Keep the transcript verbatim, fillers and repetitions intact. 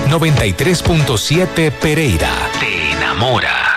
noventa y tres punto siete Pereira. Te enamora.